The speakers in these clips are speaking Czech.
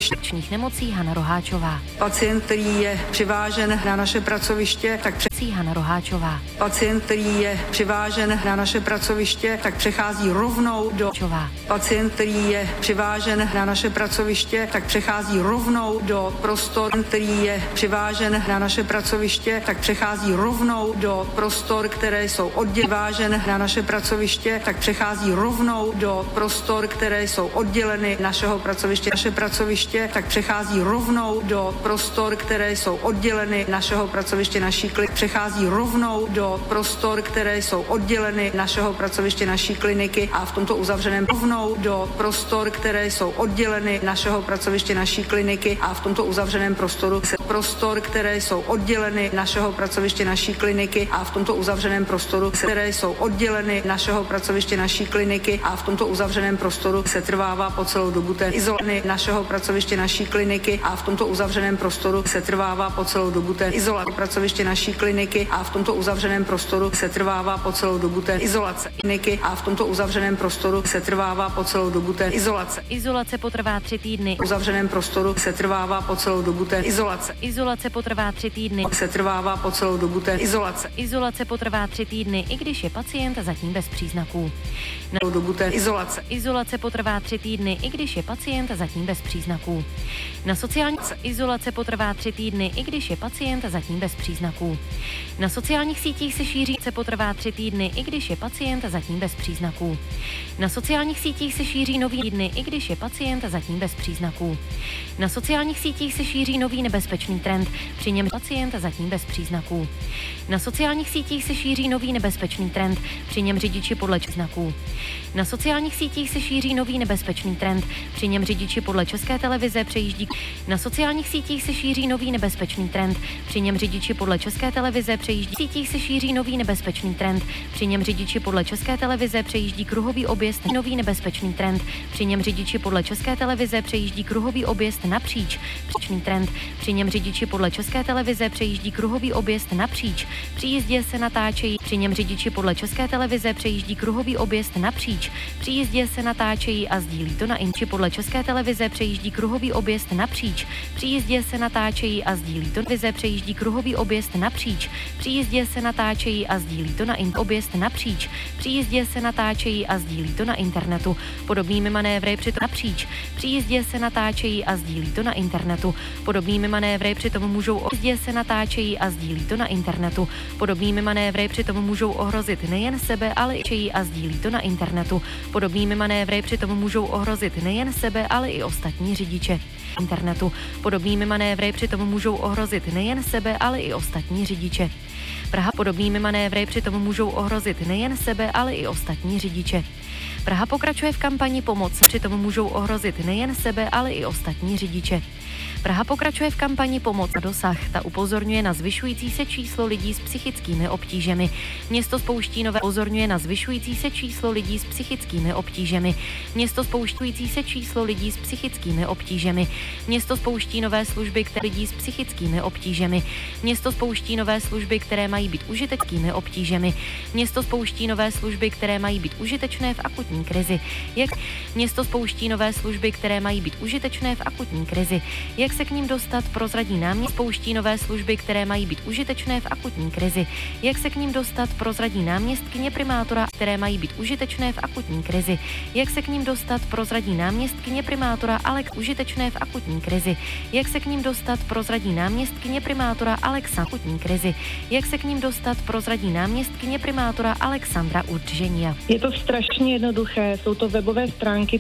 pracovištních nemocí Hana Roháčová. Pacient, který je přivážen na naše pracoviště, tak Hana Roháčová. Pacient, který je přivážen na naše pracoviště, tak přechází rovnou do Pacient, který je přivážen na naše pracoviště, tak přechází rovnou do prostor, který je přivážen na naše pracoviště, tak přechází rovnou do prostor, které jsou oddělážen na naše pracoviště, tak přechází rovnou do prostor, které jsou odděleny našeho pracoviště. Naše pracoviště, tak přechází rovnou do prostor, které jsou odděleny našeho pracoviště, naší kliniky. Přechází rovnou do prostor, které jsou odděleny našeho pracoviště, naší kliniky a v tomto uzavřeném rovnou do prostor, které jsou odděleny našeho pracoviště, naší kliniky a v tomto uzavřeném prostoru prostor, které jsou odděleny našeho pracoviště, naší kliniky a v tomto uzavřeném prostoru, které jsou odděleny našeho pracoviště, naší kliniky a v tomto uzavřeném prostoru se trvává po celou dobu té izolace našeho pracoviště, naší kliniky a v tomto uzavřeném prostoru se trvává po celou dobu té izolace pracoviště, naší kliniky a v tomto uzavřeném prostoru se trvává po celou dobu té izolace kliniky a v tomto uzavřeném prostoru se trvává po celou dobu té izolace. Izolace potrvá 3 týdny. V uzavřeném prostoru se trvává po celou dobu té izolace. Izolace potrvá 3 týdny. Se trvává po celou dobu té izolace. Izolace potrvá 3 týdny, i když je pacient zatím bez příznaků. Na dobu té izolace. Izolace potrvá 3 týdny, i když je pacient zatím bez příznaků. Na sociální izolace potrvá 3 týdny, i když je pacient zatím bez příznaků. Na sociálních sítích se šíří potrvá 3 týdny, i když je pacient zatím bez příznaků. Na sociálních sítích se šíří nový týdny, i když je pacient zatím bez příznaků. Na sociálních sítích se šíří nový nebezpečný trend, při němž pacient zatím bez příznaků. Na sociálních sítích se šíří nový nebezpečný trend, při něm řidiči podle znaků. Na sociálních sítích se šíří nový nebezpečný trend, při něm řidiči podle České televize přejíždí. Na sociálních sítích se šíří nový nebezpečný trend, při něm řidiči podle České televize přejíždí. V sítích se šíří nový nebezpečný trend, při něm řidiči podle České televize přejíždí kruhový objezd. Nový nebezpečný trend, při něm řidiči podle České televize přejíždí kruhový objezd napříč. Příčný trend, při něm řidiči podle České televize přejíždí kruhový objezd napříč. Při jízdě se natáčejí, při něm řidiči podle České televize přejíždí kruhový objezd napříč. Při jízdě se natáčejí a sdílí to na inči podle České televize přejíždí kruhový objezd napříč. Při jízdě se natáčejí a sdílí to televize přejíždí kruhový objezd napříč. Při jízdě se natáčejí a sdílí to na objezd napříč. Při jízdě se natáčejí a sdílí to na internetu. Podobnými manévry přitom napříč. Při jízdě se natáčejí a sdílí to na internetu. Podobnými manévry přitom můžou jízdě se natáčejí a sdílí to na internetu. Podobnými manévry přitom můžou ohrozit nejen sebe, ale i a sdílí to na internetu. Podobnými manévry přitom můžou ohrozit nejen sebe, ale i ostatní řidiče. Internetu. Podobnými manévry přitom můžou ohrozit nejen sebe, ale i ostatní řidiče. Praha podobnými manévry přitom můžou ohrozit nejen sebe, ale i ostatní řidiče. Praha pokračuje v kampani Pomoc, přitom můžou ohrozit nejen sebe, ale i ostatní řidiče. Praha pokračuje v kampani Pomoc a dosah. Ta upozorňuje na zvyšující se číslo lidí s psychickými obtížemi. Město spouští nové upozorňuje na zvyšující se číslo lidí s psychickými obtížemi. Město spouští se číslo lidí s psychickými obtížemi. Město spouští nové služby, které lidí s psychickými obtížemi. Město spouští nové služby, které mají být užitečnými obtížemi. Město spouští nové služby, které mají být užitečné v akutní krizi. Město spouští nové služby, které mají být užitečné v akutní krizi. Jak se k ním dostat, prozradí náměstkyně. Spouští nové služby, které mají být užitečné v akutní krizi. Jak se k ním dostat, prozradí náměstkyně primátora, které mají být užitečné v akutní krizi. Jak se k ním dostat, prozradí náměstkyně primátora, ale užitečné v akutní krizi. Jak se k ním dostat, prozradí náměstkyně primátora Alexa akutní krizi. Jak se k ním dostat, prozradí náměstkyně primátora Alexandra Urženia. Je to strašně jednoduché, jsou to webové stránky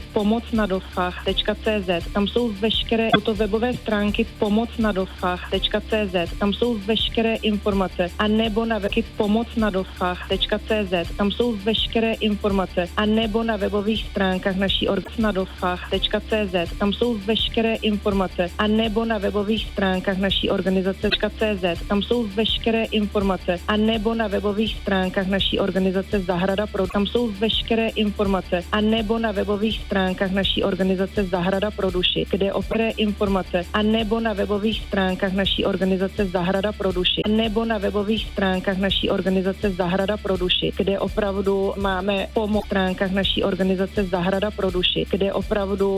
pomocnadosah.cz. Tam jsou veškeré webové stránky pomocnadosah.cz. Tam jsou veškeré informace. A nebo na webky pomocnadosah.cz. Tam jsou veškeré informace. A nebo na webových stránkách naší organizace.cz. Tam jsou veškeré informace. A nebo na webových stránkách naší organizace.cz. Tam jsou veškeré informace. A nebo na webových stránkách naší organizace Zahrada Pro. Tam jsou veškeré informace. A nebo na webových stránkách naší organizace Zahrada pro duši, kde operé informace. A nebo na webových stránkách naší organizace Zahrada pro duši. A nebo na webových stránkách naší organizace Zahrada pro duši, kde opravdu máme pomoc stránkách naší organizace Zahrada pro duši, kde opravdu